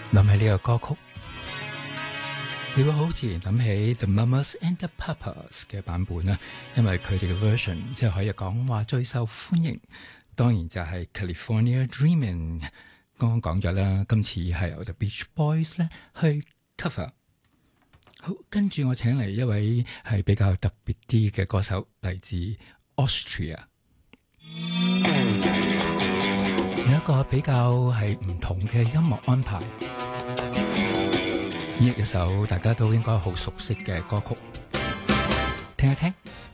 諗起呢個歌曲，你會好自然諗起 The Mamas and the Papas 嘅版本啦，因為佢哋嘅 version 即係可以講話最受歡迎，當然就係 California Dreamin'。剛剛講咗啦，今次係由 The Beach Boys 咧去 cover。好，跟住我請嚟一位係比較特別啲嘅歌手，嚟自 Austria， 有一個比較係唔同嘅音樂安排，演繹一首大家都應該好熟悉嘅歌曲，聽一聽。